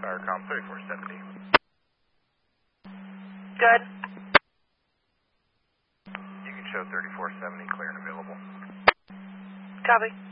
Firecom 3470. Good. You can show 3470 clear and available. Copy.